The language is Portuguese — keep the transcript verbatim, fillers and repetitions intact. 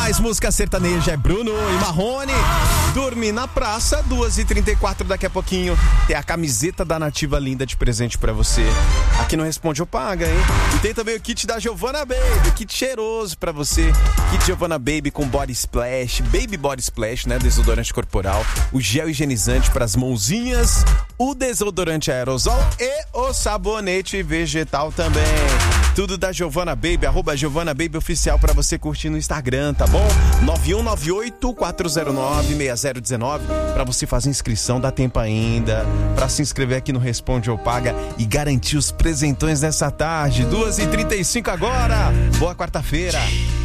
mais música sertaneja é Bruno e Marrone. Dormir na praça, duas e trinta e quatro, daqui a pouquinho tem a camiseta da Nativa linda de presente pra você. Aqui não Responde ou Paga, hein? E tem também o kit da Giovanna Baby, kit cheiroso pra você. Kit Giovanna Baby com Body Splash, Baby Body Splash, né? Desodorante corporal, o gel higienizante pras mãozinhas, o desodorante aerosol e o sabonete vegetal também. Tudo da Giovanna Baby, arroba Giovanna Baby Oficial pra você curtir no Instagram, tá bom? nove um nove oito, quatro zero nove, seis zero um nove pra você fazer inscrição, dá tempo ainda pra se inscrever aqui no Responde ou Paga e garantir os presentões nessa tarde. duas e trinta e cinco agora. Boa quarta-feira.